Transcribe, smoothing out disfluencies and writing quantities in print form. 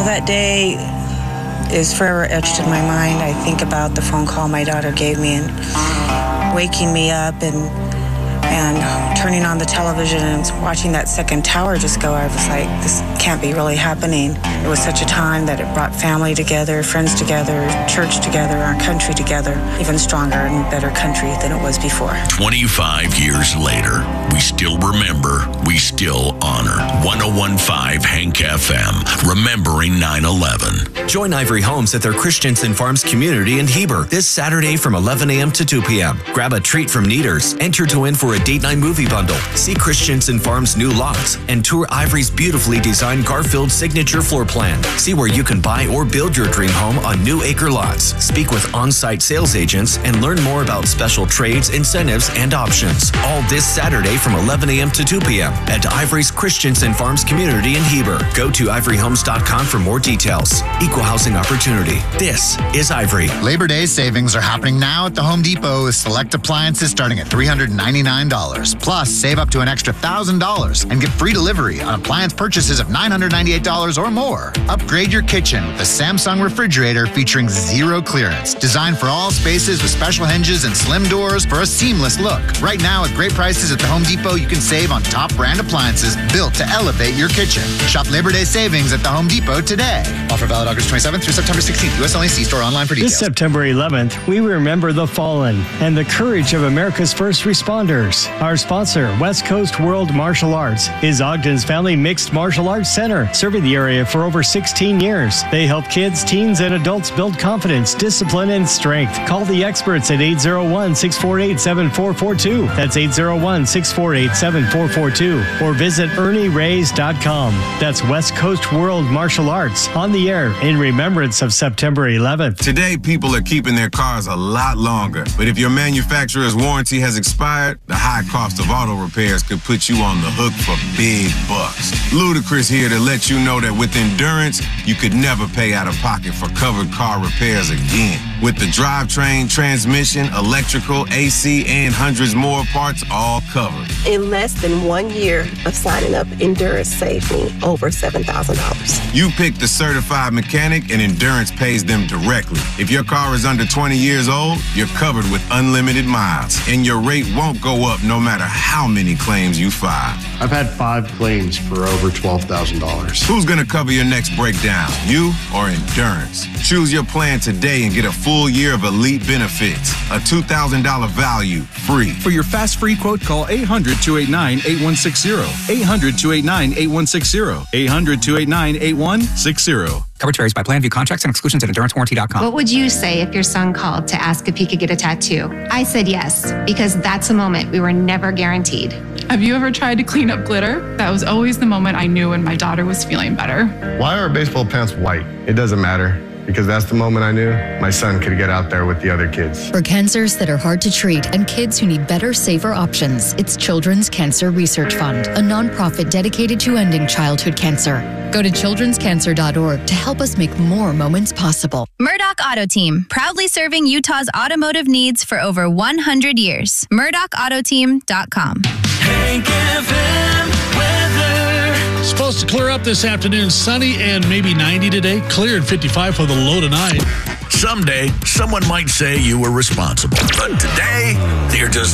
Well, that day is forever etched in my mind. I think about the phone call my daughter gave me and waking me up and turning on the television and watching that second tower just go. I was like, this can't be really happening. It was such a time that it brought family together, friends together, church together, our country together, even stronger and better country than it was before. 25 years later, we still remember, we still honor. 101.5 Hank FM, remembering 9/11. Join Ivory Homes at their Christensen Farms community in Heber this Saturday from 11 a.m. to 2 p.m. Grab a treat from Kneaders, enter to win for a date night movie bundle, see Christensen Farms' new lots, and tour Ivory's beautifully designed Garfield signature floor plan. See where you can buy or build your dream home on new acre lots. Speak with on-site sales agents and learn more about special trades, incentives, and options. All this Saturday from 11 a.m. to 2 p.m. at Ivory's Christensen Farms community in Heber. Go to ivoryhomes.com for more details. Equal housing opportunity. This is Ivory. Labor Day savings are happening now at the Home Depot with select appliances starting at $399. Plus, save up to an extra $1,000 and get free delivery on appliance purchases of $998 or more. Upgrade your kitchen with a Samsung refrigerator featuring zero clearance. Designed for all spaces with special hinges and slim doors for a seamless look. Right now, at great prices at the Home Depot, you can save on top brand appliances built to elevate your kitchen. Shop Labor Day savings at the Home Depot today. Offer valid August 27th through September 16th. U.S. only. See store online for details. This September 11th, we remember the fallen and the courage of America's first responders. Our sponsor, West Coast World Martial Arts, is Ogden's Family Mixed Martial Arts Center, serving the area for over 16 years. They help kids, teens, and adults build confidence, discipline, and strength. Call the experts at 801-648-7442. That's 801-648-7442. Or visit ErnieRays.com. That's West Coast World Martial Arts, on the air in remembrance of September 11th. Today, people are keeping their cars a lot longer. But if your manufacturer's warranty has expired, the high cost of auto repairs could put you on the hook for big bucks. Ludacris here to let you know that with Endurance, you could never pay out of pocket for covered car repairs again. With the drivetrain, transmission, electrical, AC, and hundreds more parts all covered. In less than 1 year of signing up, Endurance saved me over $7,000. You pick the certified mechanic and Endurance pays them directly. If your car is under 20 years old, you're covered with unlimited miles, and your rate won't go up no matter how many claims you file. I've had 5 claims for over $12,000. Who's going to cover your next breakdown, you or Endurance? Choose your plan today and get a full year of elite benefits. A $2,000 value, free. For your fast free quote, call 800-289-8160. 800-289-8160. 800-289-8160. Coverage varies by plan. View contracts and exclusions at EnduranceWarranty.com. What would you say if your son called to ask if he could get a tattoo? I said yes, because that's a moment we were never guaranteed. Have you ever tried to clean up glitter? That was always the moment I knew when my daughter was feeling better. Why are baseball pants white? It doesn't matter. Because that's the moment I knew my son could get out there with the other kids. For cancers that are hard to treat and kids who need better, safer options, it's Children's Cancer Research Fund, a nonprofit dedicated to ending childhood cancer. Go to childrenscancer.org to help us make more moments possible. Murdoch Auto Team, proudly serving Utah's automotive needs for over 100 years. MurdochAutoteam.com. Hank FM weather. Supposed to clear up this afternoon. Sunny and maybe 90 today. Clear and 55 for the low tonight. Someday, someone might say you were responsible. But today, you're just